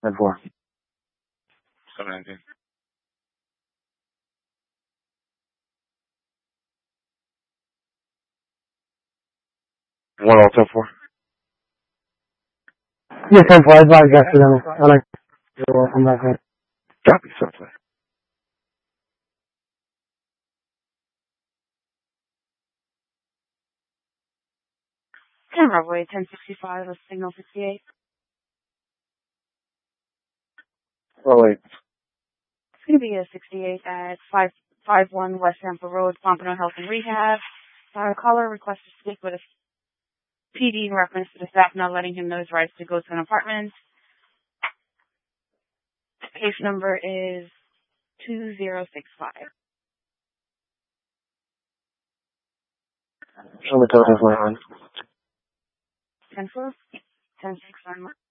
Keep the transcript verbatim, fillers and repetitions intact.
ten four. seven nineteen. One all ten four. Yeah, ten four. I advise accidentally. I like. You're welcome back in. Copy, something. ten Broadway, ten sixty-five, with signal sixty-eight. Oh wait. It's going to be a sixty-eight at five five one West Tampa Road, Pompano Health and Rehab. Our caller requests to speak with a P D in reference to the staff not letting him know his rights to go to an apartment. Case number is two zero six five. Show me ten four. ten four? ten six,